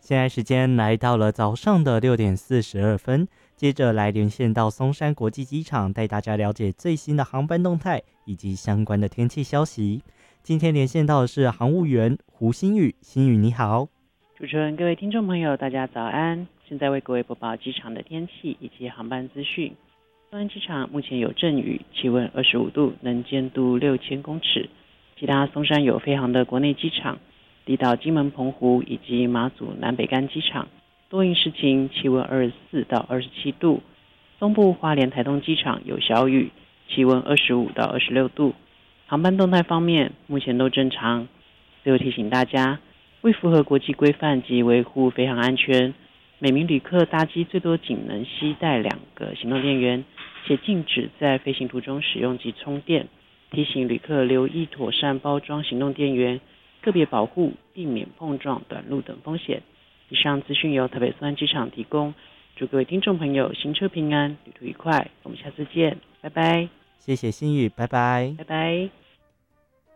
现在时间来到了早上的6点42分，接着来连线到松山国际机场，带大家了解最新的航班动态以及相关的天气消息。今天连线到的是航务员胡新宇，新宇你好。 主持人，各位听众朋友，大家早安！现在为各位播报机场的天气以及航班资讯。松山机场目前有阵雨，气温25度，能见度6000公尺。其他松山有飞航的国内机场，离岛金门、澎湖以及马祖南北干机场多云时晴，气温24到27度。东部花莲台东机场有小雨，气温25到26度。航班动态方面，目前都正常。最后提醒大家，为符合国际规范及维护飞航安全，每名旅客搭机最多仅能携带2个行动电源，且禁止在飞行途中使用及充电。提醒旅客留意妥善包装行动电源，个别保护，避免碰撞、短路等风险。以上资讯由台北松山机场提供，祝各位听众朋友行车平安，旅途愉快。我们下次见，拜拜。 谢谢新宇，拜拜。 拜拜。